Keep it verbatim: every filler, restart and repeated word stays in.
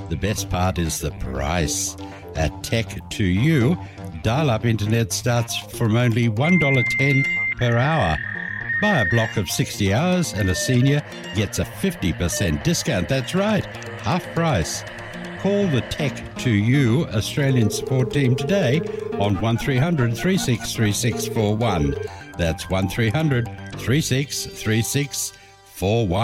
The best part is the price. At Tech to You, dial-up internet starts from only one dollar ten per hour. Buy a block of sixty hours and a senior gets a fifty percent discount. That's right, half price. Call the Tech to You Australian support team today on one three hundred, three six three six four one. That's one three hundred, three six three six four one.